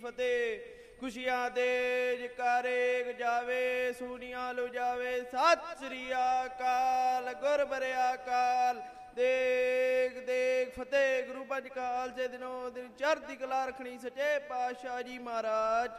ਫਤਿਹ। ਖੁਸ਼ੀਆਂ ਦੇ ਜਕਾਰੇ ਗਜਾਵੇ, ਸੂਨੀਆਂ ਲੁਜਾਵੇ। ਸਤਿ ਸ੍ਰੀ ਅਕਾਲ। ਗੁਰ ਬਰਿਆ ਕਾਲ। ਦੇਖ ਦੇਖ ਫਤਿਹ। ਗੁਰੂ ਪੰਜ ਕਾਲ ਸੇ ਦਿਨੋਂ ਦਿਨ ਚੜ੍ਹਦੀ ਕਲਾ ਰੱਖਣੀ ਸੱਚੇ ਪਾਤਸ਼ਾਹ ਜੀ ਮਹਾਰਾਜ।